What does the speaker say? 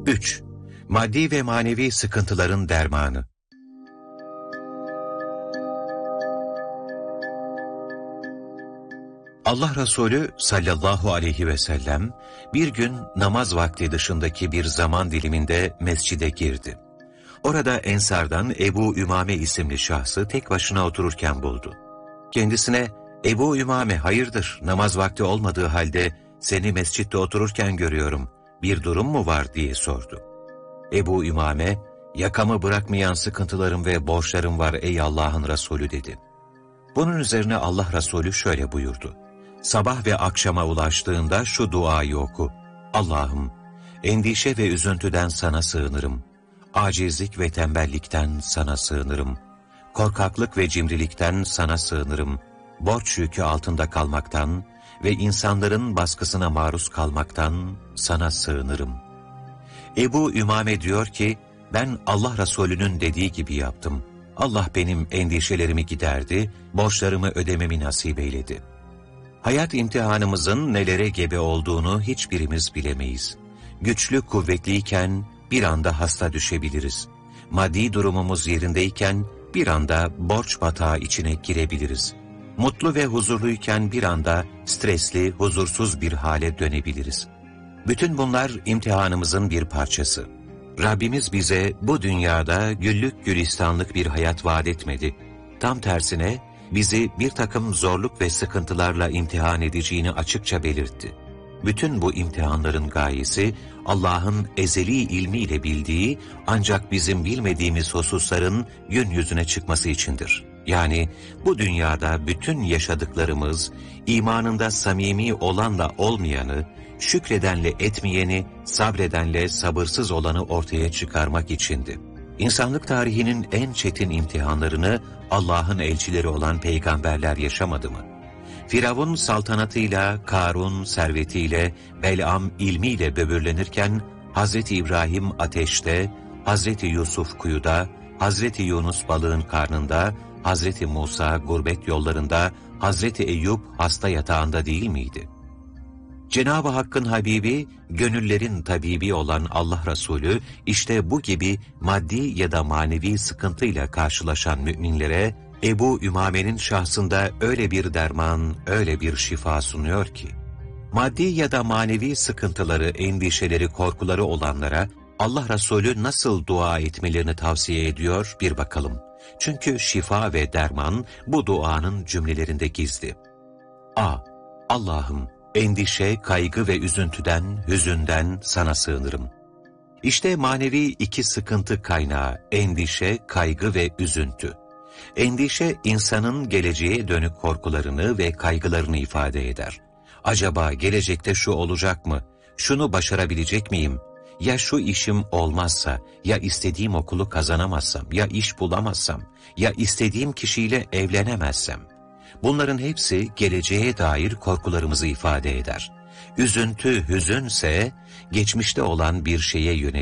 3. Maddi ve manevi sıkıntıların dermanı. Allah Resulü sallallahu aleyhi ve sellem bir gün namaz vakti dışındaki bir zaman diliminde mescide girdi. Orada Ensardan Ebu Ümame isimli şahsı tek başına otururken buldu. Kendisine, "Ebu Ümame hayırdır, namaz vakti olmadığı halde seni mescitte otururken görüyorum, bir durum mu var?" diye sordu. Ebu Ümame, "Yakamı bırakmayan sıkıntılarım ve borçlarım var ey Allah'ın Resulü" dedi. Bunun üzerine Allah Resulü şöyle buyurdu: "Sabah ve akşama ulaştığında şu duayı oku: Allah'ım, endişe ve üzüntüden sana sığınırım. Acizlik ve tembellikten sana sığınırım. Korkaklık ve cimrilikten sana sığınırım. Borç yükü altında kalmaktan ve insanların baskısına maruz kalmaktan sana sığınırım." Ebu Ümame diyor ki, "Ben Allah Resulü'nün dediği gibi yaptım. Allah benim endişelerimi giderdi, borçlarımı ödememi nasip eyledi." Hayat imtihanımızın nelere gebe olduğunu hiçbirimiz bilemeyiz. Güçlü kuvvetliyken bir anda hasta düşebiliriz. Maddi durumumuz yerindeyken bir anda borç batağı içine girebiliriz. Mutlu ve huzurluyken bir anda stresli, huzursuz bir hale dönebiliriz. Bütün bunlar imtihanımızın bir parçası. Rabbimiz bize bu dünyada güllük gülistanlık bir hayat vaat etmedi. Tam tersine bizi bir takım zorluk ve sıkıntılarla imtihan edeceğini açıkça belirtti. Bütün bu imtihanların gayesi Allah'ın ezeli ilmiyle bildiği ancak bizim bilmediğimiz hususların gün yüzüne çıkması içindir. Yani bu dünyada bütün yaşadıklarımız imanında samimi olanla olmayanı, şükredenle etmeyeni, sabredenle sabırsız olanı ortaya çıkarmak içindi. İnsanlık tarihinin en çetin imtihanlarını Allah'ın elçileri olan peygamberler yaşamadı mı? Firavun saltanatıyla, Karun servetiyle, Bel'am ilmiyle böbürlenirken, Hazreti İbrahim ateşte, Hazreti Yusuf kuyuda, Hazreti Yunus balığın karnında, Hazreti Musa gurbet yollarında, Hazreti Eyüp hasta yatağında değil miydi? Cenab-ı Hakk'ın Habibi, gönüllerin tabibi olan Allah Resulü, işte bu gibi maddi ya da manevi sıkıntıyla karşılaşan müminlere, Ebu Ümame'nin şahsında öyle bir derman, öyle bir şifa sunuyor ki, maddi ya da manevi sıkıntıları, endişeleri, korkuları olanlara Allah Resulü nasıl dua etmelerini tavsiye ediyor bir bakalım. Çünkü şifa ve derman bu duanın cümlelerinde gizli. A. Allah'ım, endişe, kaygı ve üzüntüden, hüzünden sana sığınırım. İşte manevi iki sıkıntı kaynağı, endişe, kaygı ve üzüntü. Endişe, insanın geleceğe dönük korkularını ve kaygılarını ifade eder. Acaba gelecekte şu olacak mı? Şunu başarabilecek miyim? Ya şu işim olmazsa, ya istediğim okulu kazanamazsam, ya iş bulamazsam, ya istediğim kişiyle evlenemezsem? Bunların hepsi geleceğe dair korkularımızı ifade eder. Üzüntü, hüzünse geçmişte olan bir şeye yönelik